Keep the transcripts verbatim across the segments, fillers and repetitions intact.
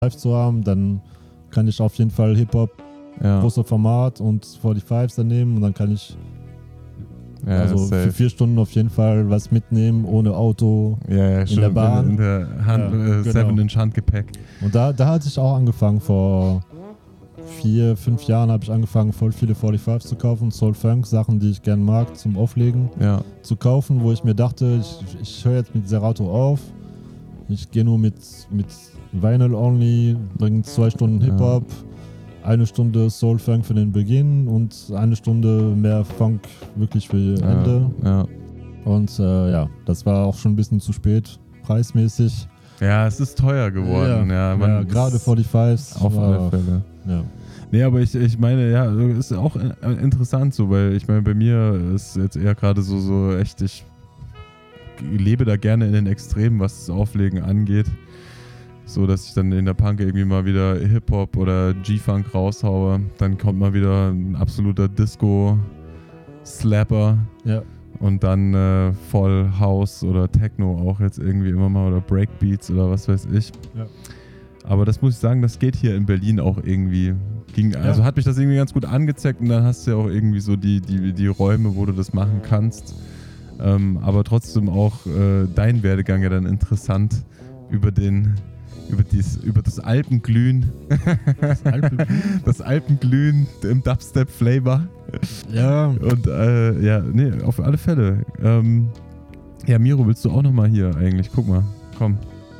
live zu haben, dann kann ich auf jeden Fall Hip-Hop, ja. großer Format und fünfundvierzig dann nehmen und dann kann ich ja, also safe. für vier Stunden auf jeden Fall was mitnehmen, ohne Auto, ja, ja, in schon der Bahn. In, in der Hand, Ja, äh, genau. seven Inch Handgepäck. Und da, da hatte ich auch angefangen, vor vier, fünf Jahren habe ich angefangen, voll viele fünfundvierzig zu kaufen, Soul Funk, Sachen, die ich gerne mag, zum Auflegen Ja. zu kaufen, wo ich mir dachte, ich, ich höre jetzt mit Serato auf, ich gehe nur mit, mit Vinyl only, bringe zwei Stunden Hip-Hop, ja. eine Stunde Soul Funk für den Beginn und eine Stunde mehr Funk wirklich für ja, Ende. Ja. Und äh, ja, das war auch schon ein bisschen zu spät, preismäßig. Ja, es ist teuer geworden. Ja, ja, man ja gerade fünfundvierzig. Auf alle Fälle. Ja. Nee, aber ich, ich meine, ja, ist auch interessant so, weil ich meine, bei mir ist jetzt eher gerade so, so echt, ich lebe da gerne in den Extremen, was das Auflegen angeht. So, dass ich dann in der Punk irgendwie mal wieder Hip-Hop oder G-Funk raushaue. Dann kommt mal wieder ein absoluter Disco-Slapper. Ja. Und dann äh, voll House oder Techno auch jetzt irgendwie immer mal oder Breakbeats oder was weiß ich. Ja. Aber das muss ich sagen, das geht hier in Berlin auch irgendwie. Ging, also ja. hat mich das irgendwie ganz gut angezeigt und dann hast du ja auch irgendwie so die, die, die Räume, wo du das machen kannst. Ähm, aber trotzdem auch äh, dein Werdegang ja dann interessant über den über, dies, über das Alpenglühen. Das Alpenglühen? Das Alpenglühen im Dubstep-Flavor. Ja. Und äh, ja, nee, auf alle Fälle. Ähm, ja, Miro, willst du auch nochmal hier eigentlich? Guck mal, komm.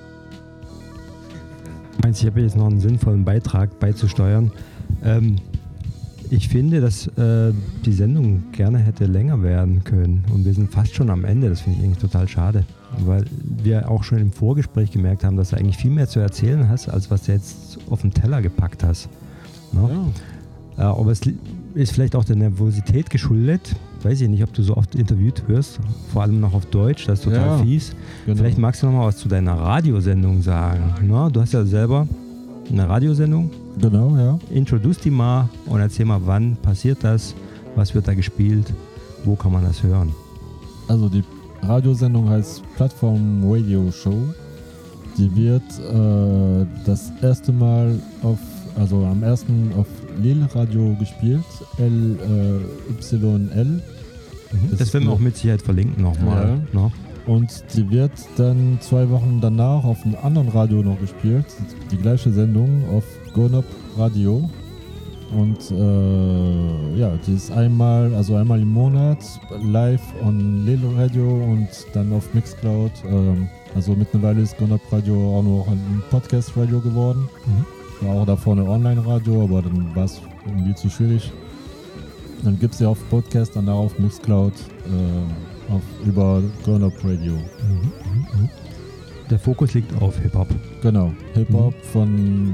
Ich habe jetzt noch einen sinnvollen Beitrag beizusteuern. Ähm, ich finde, dass äh, die Sendung gerne hätte länger werden können und wir sind fast schon am Ende. Das finde ich eigentlich total schade, weil wir auch schon im Vorgespräch gemerkt haben, dass du eigentlich viel mehr zu erzählen hast, als was du jetzt auf den Teller gepackt hast. No? Ja. Äh, aber es ist vielleicht auch der Nervosität geschuldet. Weiß ich nicht, ob du so oft interviewt wirst, vor allem noch auf Deutsch, das ist total ja, fies. Genau. Vielleicht magst du noch mal was zu deiner Radiosendung sagen. No? Du hast ja selber eine Radiosendung. Genau, ja. Introduce die mal und erzähl mal, wann passiert das, was wird da gespielt, wo kann man das hören? Also die Radiosendung heißt Plattform Radio Show. Die wird äh, das erste Mal auf, also am ersten auf Lille Radio gespielt, L Y L. Mhm. Das, das werden wir auch mit Sicherheit verlinken nochmal. Ja. No? Und die wird dann zwei Wochen danach auf einem anderen Radio noch gespielt, die gleiche Sendung auf Gonop Radio. Und äh, ja, die ist einmal, also einmal im Monat live on Lille Radio und dann auf Mixcloud. Ähm, also mittlerweile ist Gonop Radio auch noch ein Podcast-Radio geworden. Mhm. War auch davor eine Online-Radio, aber dann war es irgendwie zu schwierig. Dann gibt es ja auf Podcast, dann auch auf Mixcloud. Äh, Auf, über Gonop Radio. Mhm, mh. Der Fokus liegt auf Hip-Hop. Genau, Hip-Hop mhm. von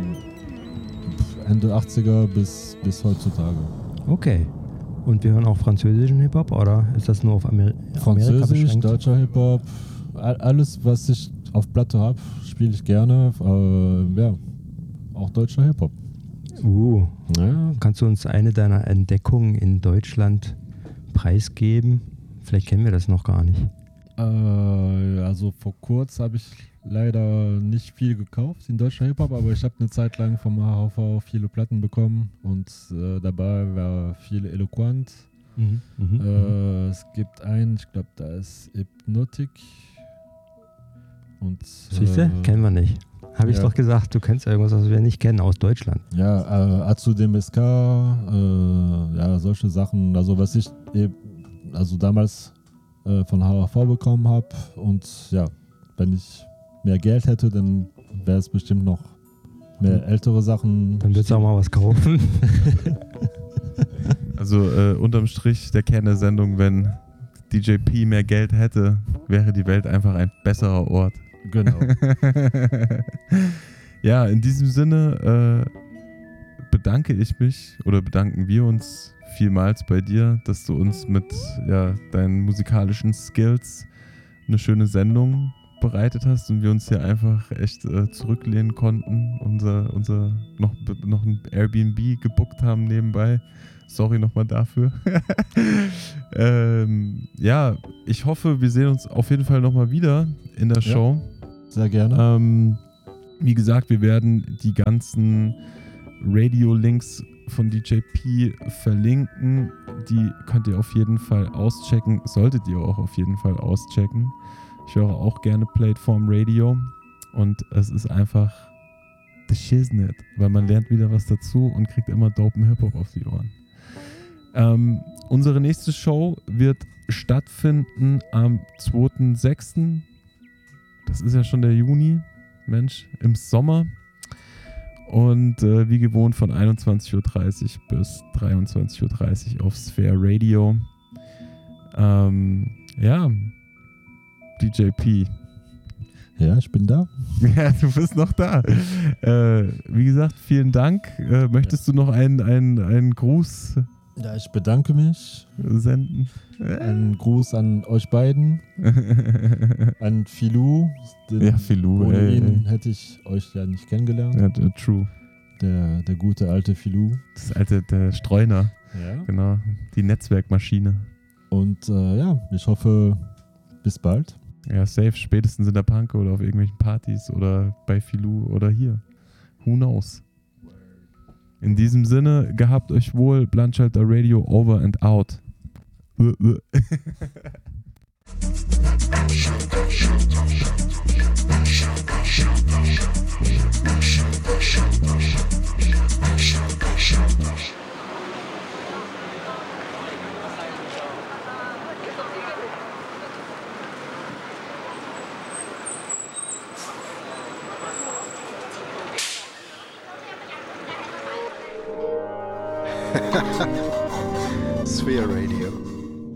Ende achtziger bis, bis heutzutage. Okay. Und wir hören auch französischen Hip-Hop oder ist das nur auf Amer- Französisch, Amerika beschränkt? deutscher Hip-Hop, alles, was ich auf Platte habe, spiele ich gerne. Äh, ja, auch deutscher Hip-Hop. Uh, ja. Kannst du uns eine deiner Entdeckungen in Deutschland preisgeben? Vielleicht kennen wir das noch gar nicht. Äh, also vor kurzem habe ich leider nicht viel gekauft in deutscher Hip-Hop, aber ich habe eine Zeit lang vom H V V viele Platten bekommen und äh, dabei war viel Eloquent. Mhm, mh, äh, es gibt einen, ich glaube, da ist Hypnotic. Und Siehst du? Äh, kennen wir nicht. Habe ich ja. doch gesagt, du kennst irgendwas, was wir nicht kennen aus Deutschland. Ja, äh, Azu dem S K, äh, ja, solche Sachen. Also was ich eben, also damals äh, von H V V bekommen habe und ja, wenn ich mehr Geld hätte, dann wäre es bestimmt noch mehr ältere Sachen. Dann würdest du auch mal was kaufen. Also äh, unterm Strich der Kern der Sendung, wenn D J P mehr Geld hätte, wäre die Welt einfach ein besserer Ort. Genau. Ja, in diesem Sinne äh, bedanke ich mich oder bedanken wir uns vielmals bei dir, dass du uns mit ja, deinen musikalischen Skills eine schöne Sendung bereitet hast und wir uns hier einfach echt äh, zurücklehnen konnten, unser, unser noch, noch ein Airbnb gebucht haben nebenbei. Sorry nochmal dafür. ähm, ja, ich hoffe, wir sehen uns auf jeden Fall nochmal wieder in der Show. Ja, sehr gerne. Ähm, Wie gesagt, wir werden die ganzen Radio-Links von D J P verlinken. Die könnt ihr auf jeden Fall auschecken. Solltet ihr auch auf jeden Fall auschecken. Ich höre auch gerne Platform Radio. Und es ist einfach the shiznit, weil man lernt wieder was dazu und kriegt immer dopen Hip-Hop auf die Ohren. Ähm, unsere nächste Show wird stattfinden am zweiten sechsten Das ist ja schon der Juni. Mensch, im Sommer. Und äh, wie gewohnt von einundzwanzig Uhr dreißig bis dreiundzwanzig Uhr dreißig auf Sphere Radio. Ähm, ja, D J P. Ja, ich bin da. Ja, du bist noch da. Äh, wie gesagt, vielen Dank. Äh, möchtest ja. du noch einen, einen, einen Gruß Ja, ich bedanke mich. senden? Einen Gruß an euch beiden. An Filou. Den, Ja, Filou, Ohne ey, ihn ey. hätte ich euch ja nicht kennengelernt. Ja, der, true. Der, der gute alte Filou. Das alte, der Streuner. Ja. Genau. Die Netzwerkmaschine. Und äh, ja, ich hoffe, bis bald. Ja, safe. Spätestens in der Panke oder auf irgendwelchen Partys oder bei Filou oder hier. Who knows? In diesem Sinne, gehabt euch wohl. Bluntschalter Radio over and out. Uh, uh. Sphere Radio.